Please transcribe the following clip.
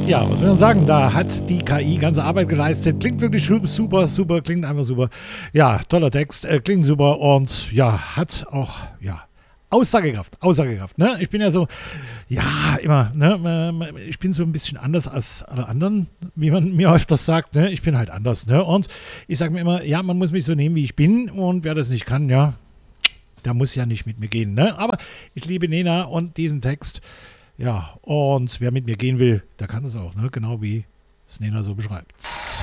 Ja, was soll man sagen? Da hat die KI ganze Arbeit geleistet. Klingt wirklich super, super, klingt einfach super. Ja, toller Text, klingt super und ja, hat auch, ja, Aussagekraft, ne? Ich bin ja so, ja, immer, ne? Ich bin so ein bisschen anders als alle anderen, wie man mir öfters sagt, ne? Ich bin halt anders, ne? Und ich sage mir immer, ja, man muss mich so nehmen, wie ich bin und wer das nicht kann, ja, der muss ja nicht mit mir gehen, ne? Aber ich liebe Nena und diesen Text. Ja, und wer mit mir gehen will, der kann es auch, ne? Genau wie es Nena so beschreibt.